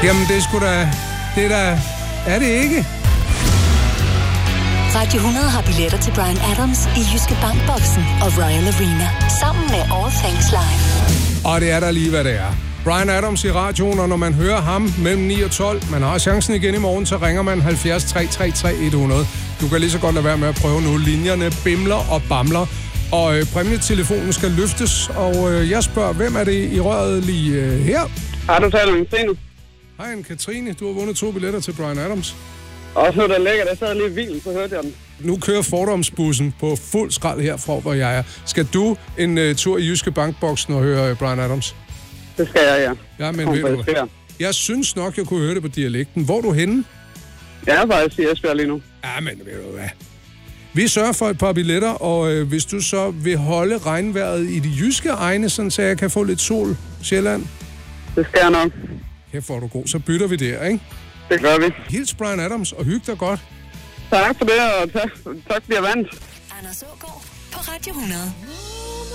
Jamen, det er sgu da... Det er da... Er det ikke? Radio 100 har billetter til Bryan Adams i Jyske Bankboksen og Royal Arena. Sammen med All Things Live. Og det er der lige, hvad det er. Bryan Adams i radioen, og når man hører ham mellem 9 og 12, man har chancen igen i morgen, så ringer man 70 333 100. Du kan lige så godt lade være med at prøve nu. Linjerne bimler og bamler, og præmietelefonen skal løftes, og jeg spørger, hvem er det i røret lige her? Har du talt med Katrine? Hej, Katrine. Du har vundet 2 billetter til Bryan Adams. Også nu, der ligger, der sad lige i bilen, så hørte jeg den. Nu kører fordomsbussen på fuld skrald herfra, hvor jeg er. Skal du en tur i Jyske Bankboksen og høre Bryan Adams? Det skal jeg, ja. Ja, men ved du, jeg synes nok, jeg kunne høre det på dialekten. Hvor er du henne? Jeg er faktisk i Esbjerg lige nu. Ja, men ved du hvad? Vi sørger for et par billetter, og hvis du så vil holde regnvejret i de jyske egne, sådan så jeg kan få lidt sol, Sjælland. Det skal jeg nok. Her får du god, så bytter vi der, ikke? Det gør vi. Hils Bryan Adams, og hygge dig godt. Tak for det, og tak fordi jeg vandt. Anders Aagaard på Radio 100.